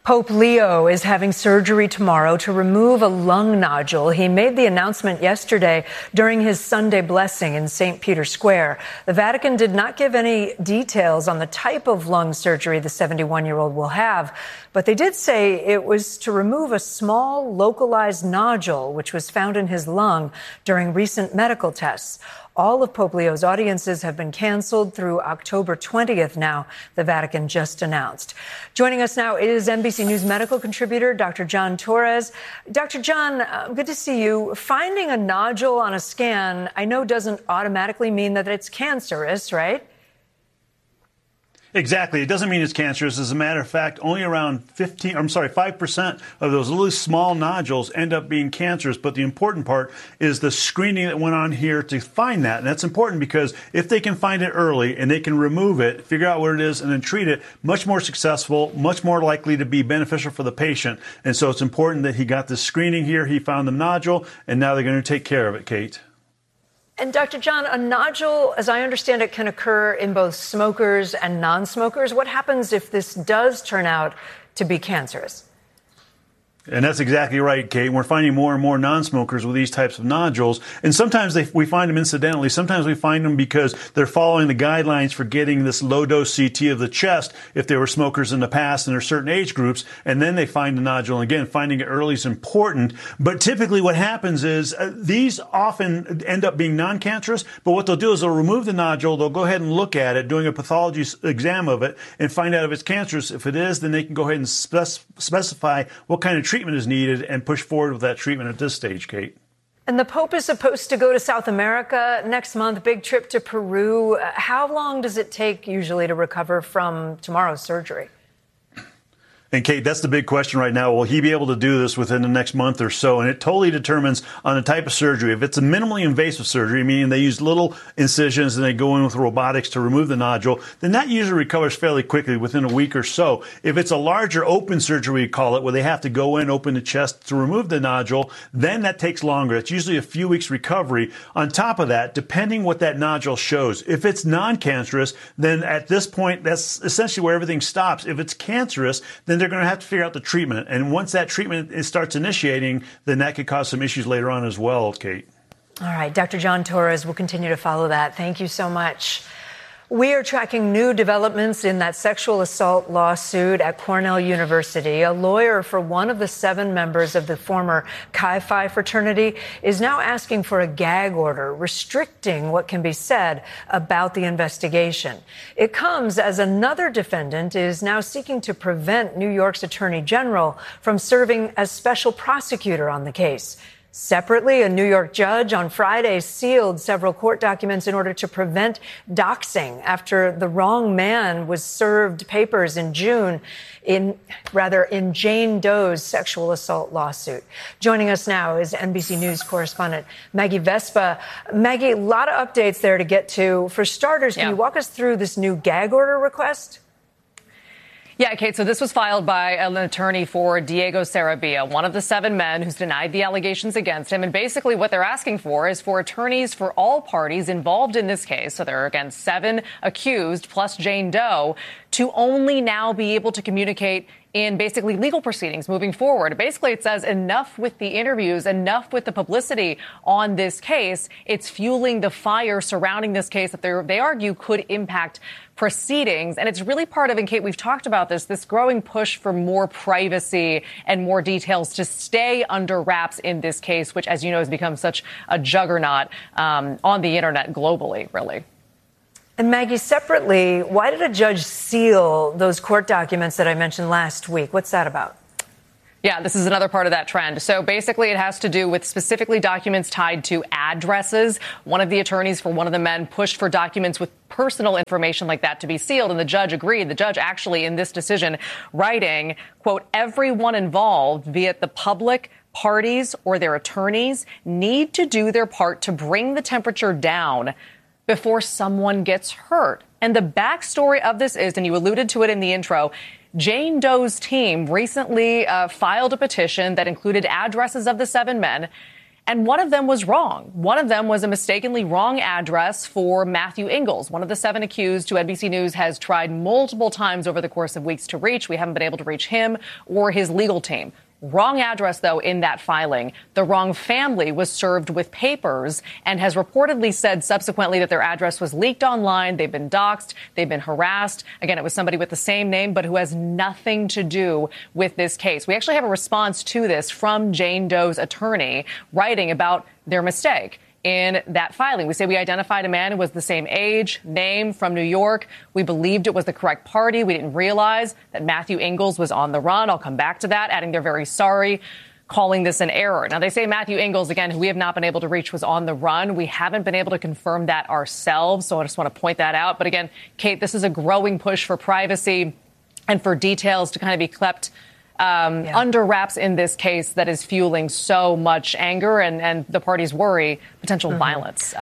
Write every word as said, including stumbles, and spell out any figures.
Pope Leo is having surgery tomorrow to remove a lung nodule. He made the announcement yesterday during his Sunday blessing in Saint Peter's Square. The Vatican did not give any details on the type of lung surgery the seventy-one-year-old will have, but they did say it was to remove a small localized nodule which was found in his lung during recent medical tests. All of Pope Leo's audiences have been canceled through October twentieth now, the Vatican just announced. Joining us now is N B C News medical contributor Doctor John Torres. Doctor John, uh, good to see you. Finding a nodule on a scan, I know, doesn't automatically mean that it's cancerous, right? Exactly. It doesn't mean it's cancerous. As a matter of fact, only around fifteen, I'm sorry, five percent of those really small nodules end up being cancerous. But the important part is the screening that went on here to find that. And that's important because if they can find it early and they can remove it, figure out what it is, and then treat it, much more successful, much more likely to be beneficial for the patient. And so it's important that he got this screening here. He found the nodule, and now they're going to take care of it, Kate. And Doctor John, a nodule, as I understand it, can occur in both smokers and non-smokers. What happens if this does turn out to be cancerous? And that's exactly right, Kate. We're finding more and more non-smokers with these types of nodules. And sometimes they, we find them incidentally. Sometimes we find them because they're following the guidelines for getting this low-dose C T of the chest if they were smokers in the past and there are certain age groups. And then they find the nodule. And again, finding it early is important. But typically what happens is uh, these often end up being non-cancerous. But what they'll do is they'll remove the nodule. They'll go ahead and look at it, doing a pathology exam of it, and find out if it's cancerous. If it is, then they can go ahead and spec- specify what kind of treatment treatment is needed and push forward with that treatment at this stage, Kate. And the Pope is supposed to go to South America next month, big trip to Peru. How long does it take usually to recover from tomorrow's surgery? And Kate, that's the big question right now. Will he be able to do this within the next month or so? And it totally determines on the type of surgery. If it's a minimally invasive surgery, meaning they use little incisions and they go in with robotics to remove the nodule, then that usually recovers fairly quickly within a week or so. If it's a larger open surgery, we call it, where they have to go in, open the chest to remove the nodule, then that takes longer. It's usually a few weeks recovery. On top of that, depending what that nodule shows, if it's non-cancerous, then at this point, that's essentially where everything stops. If it's cancerous, then they're going to have to figure out the treatment. And once that treatment starts initiating, then that could cause some issues later on as well, Kate. All right. Doctor John Torres will continue to follow that. Thank you so much. We are tracking new developments in that sexual assault lawsuit at Cornell University. A lawyer for one of the seven members of the former Chi Phi fraternity is now asking for a gag order restricting what can be said about the investigation. It comes as another defendant is now seeking to prevent New York's Attorney General from serving as special prosecutor on the case. Separately, a New York judge on Friday sealed several court documents in order to prevent doxing after the wrong man was served papers in June in, rather, in Jane Doe's sexual assault lawsuit. Joining us now is N B C News correspondent Maggie Vespa. Maggie, a lot of updates there to get to. For starters, can yeah. you walk us through this new gag order request? Yeah, Kate, so this was filed by an attorney for Diego Sarabia, one of the seven men who's denied the allegations against him. And basically what they're asking for is for attorneys for all parties involved in this case, so there are, again, seven accused plus Jane Doe, to only now be able to communicate in basically legal proceedings moving forward. Basically, it says enough with the interviews, enough with the publicity on this case. It's fueling the fire surrounding this case that they argue could impact proceedings. And it's really part of, and Kate, we've talked about this, this growing push for more privacy and more details to stay under wraps in this case, which, as you know, has become such a juggernaut um, on the internet globally, really. And Maggie, separately, why did a judge seal those court documents that I mentioned last week? What's that about? Yeah, this is another part of that trend. So basically, it has to do with specifically documents tied to addresses. One of the attorneys for one of the men pushed for documents with personal information like that to be sealed, and the judge agreed. The judge actually, in this decision, writing, quote, everyone involved, be it the public, parties, or their attorneys, need to do their part to bring the temperature down before someone gets hurt. And the backstory of this is, and you alluded to it in the intro, Jane Doe's team recently uh, filed a petition that included addresses of the seven men And one of them was wrong. One of them was a mistakenly wrong address for Matthew Ingles, one of the seven accused who N B C News has tried multiple times over the course of weeks to reach. We haven't been able to reach him or his legal team. Wrong address, though, in that filing. The wrong family was served with papers and has reportedly said subsequently that their address was leaked online. They've been doxxed. They've been harassed. Again, it was somebody with the same name, but who has nothing to do with this case. We actually have a response to this from Jane Doe's attorney writing about their mistake in that filing. We say we identified a man who was the same age, name, from New York. We believed it was the correct party. We didn't realize that Matthew Ingles was on the run. I'll come back to that, adding they're very sorry, calling this an error. Now, they say Matthew Ingles, again, who we have not been able to reach, was on the run. We haven't been able to confirm that ourselves, so I just want to point that out. But again, Kate, this is a growing push for privacy and for details to kind of be kept Um, yeah. under wraps in this case that is fueling so much anger and, and the parties worry potential mm-hmm. violence.